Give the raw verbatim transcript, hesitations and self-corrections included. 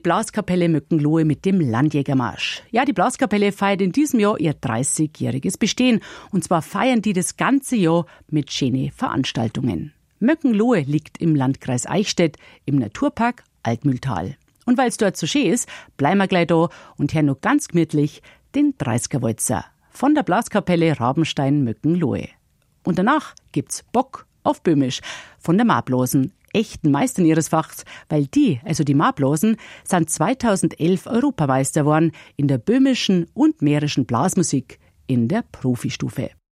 Blaskapelle Möckenlohe mit dem Landjägermarsch. Ja, die Blaskapelle feiert in diesem Jahr ihr dreißigjähriges Bestehen. Und zwar feiern die das ganze Jahr mit schönen Veranstaltungen. Möckenlohe liegt im Landkreis Eichstätt im Naturpark Altmühltal. Und weil es dort so schön ist, bleiben wir gleich da und hören noch ganz gemütlich den dreißiger-Walzer von der Blaskapelle Rabenstein-Möckenlohe. Und danach gibt's Bock auf Böhmisch von der Marblosen, echten Meistern ihres Fachs, weil die, also die Marblosen, sind zweitausendelf Europameister geworden in der böhmischen und mährischen Blasmusik in der Profistufe.